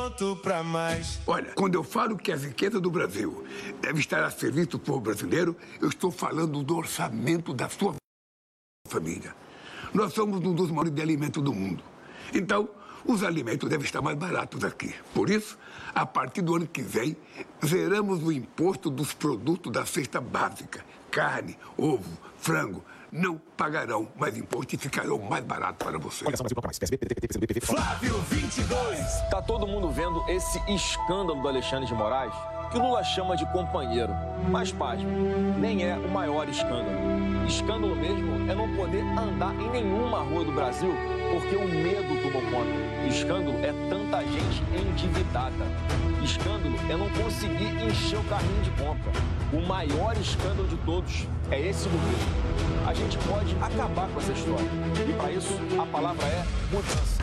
pronto pra mais. Olha, quando eu falo que as riquezas do Brasil devem estar a serviço do povo brasileiro, eu estou falando do orçamento da sua família. Nós somos um dos maiores de alimentos do mundo. Então, os alimentos devem estar mais baratos aqui. Por isso, a partir do ano que vem, zeramos o imposto dos produtos da cesta básica. Carne, ovo, frango, não pagarão mais imposto e ficarão mais baratos para você. Flávio 22. Tá todo mundo vendo esse escândalo do Alexandre de Moraes, que o Lula chama de companheiro. Mas, pasme, nem é o maior escândalo. Escândalo mesmo é não poder andar em nenhuma rua do Brasil porque o medo tomou conta. Escândalo é tanta gente endividada. Escândalo é não conseguir encher o carrinho de compra. O maior escândalo de todos é esse governo. A gente pode acabar com essa história. E para isso, a palavra é mudança.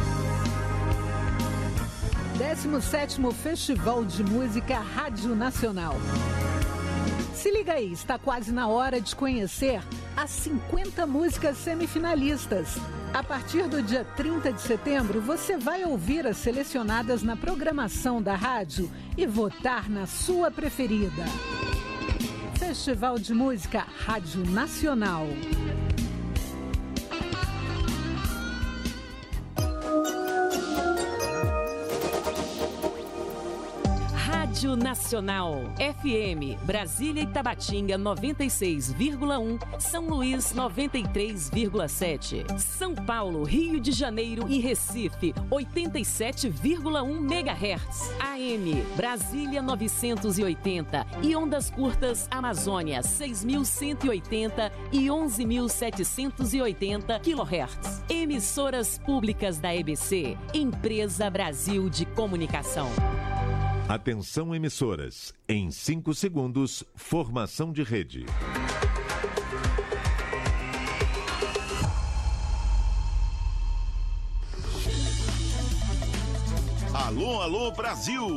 17º Festival de Música Rádio Nacional. Se liga aí, está quase na hora de conhecer as 50 músicas semifinalistas. A partir do dia 30 de setembro, você vai ouvir as selecionadas na programação da rádio e votar na sua preferida. Festival de Música Rádio Nacional. Rádio Nacional, FM, Brasília e Tabatinga 96,1, São Luís 93,7, São Paulo, Rio de Janeiro e Recife 87,1 MHz, AM, Brasília 980 e ondas curtas Amazônia 6.180 e 11.780 kHz. Emissoras públicas da EBC, Empresa Brasil de Comunicação. Atenção, emissoras. Em 5 segundos, formação de rede. Alô, alô, Brasil!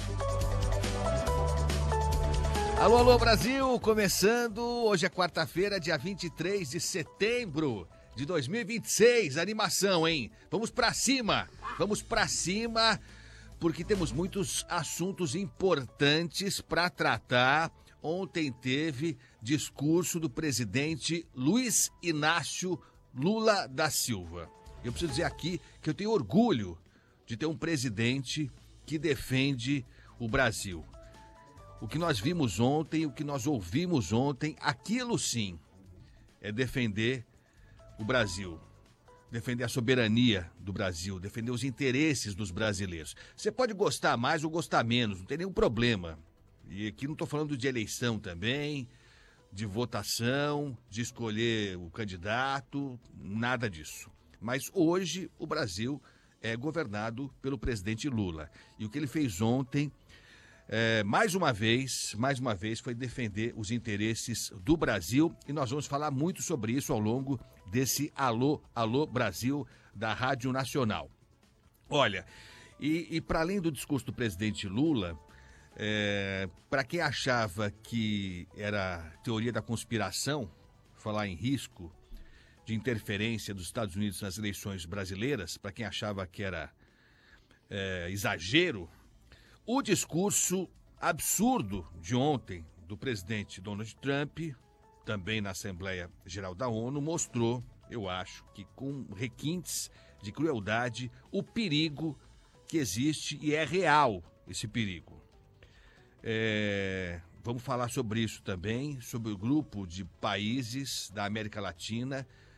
Alô, alô, Brasil! Começando, hoje é quarta-feira, dia 23 de setembro de 2026. Animação, hein? Vamos pra cima! Vamos pra cima! Porque temos muitos assuntos importantes para tratar. Ontem teve discurso do presidente Luiz Inácio Lula da Silva. Eu preciso dizer aqui que eu tenho orgulho de ter um presidente que defende o Brasil. O que nós vimos ontem, o que nós ouvimos ontem, aquilo sim é defender o Brasil. Defender a soberania do Brasil, defender os interesses dos brasileiros. Você pode gostar mais ou gostar menos, não tem nenhum problema. E aqui não estou falando de eleição também, de votação, de escolher o candidato, nada disso. Mas hoje o Brasil é governado pelo presidente Lula. E o que ele fez ontem, mais uma vez, foi defender os interesses do Brasil. E nós vamos falar muito sobre isso ao longo desse Alô, Alô Brasil da Rádio Nacional. Olha, e para além do discurso do presidente Lula, para quem achava que era teoria da conspiração, falar em risco de interferência dos Estados Unidos nas eleições brasileiras, para quem achava que era exagero, o discurso absurdo de ontem do presidente Donald Trump, também na Assembleia Geral da ONU, mostrou, eu acho, que com requintes de crueldade, o perigo que existe e é real esse perigo. Vamos falar sobre isso também, sobre o grupo de países da América Latina